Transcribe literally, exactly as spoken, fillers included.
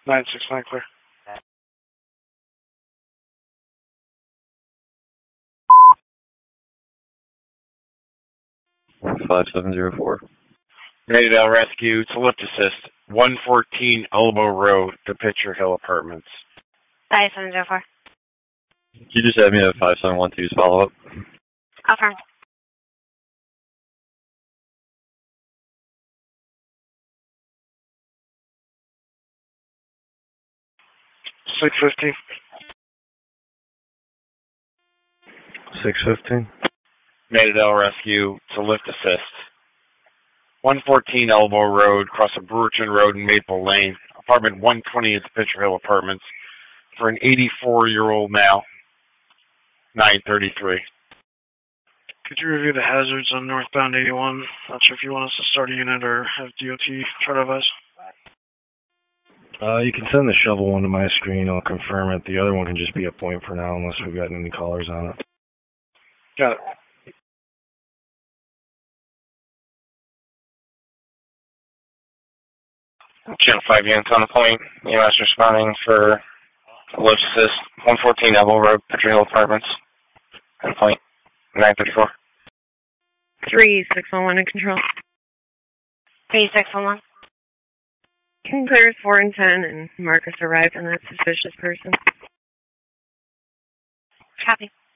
nine six nine clear. five seven zero four. Nadedale Rescue to lift assist. one fourteen Elbow Road to Pitcher Hill Apartments. five seven zero four. Can you just have me a five seven one two's follow-up? Affirm. six fifteen. six fifteen. Nadedale Rescue to lift assist. one fourteen Elbow Road, across a Brewerton Road and Maple Lane. Apartment one twenty at the Pitcher Hill Apartments. For an eighty-four-year-old male. nine thirty-three. Could you review the hazards on northbound eighty-one? Not sure if you want us to start a unit or have D O T try to advise. Uh, you can send the shovel one to my screen. I'll confirm it. The other one can just be a point for now unless we've got any callers on it. Got it. Channel five units on the point. E M S responding for lift assist. one fourteen Elbow Road, Pitcher Hill Apartments. On point. nine thirty-four. three six one one in control. three six one one. Can clear four and ten and Marcus arrived on that suspicious person. Copy.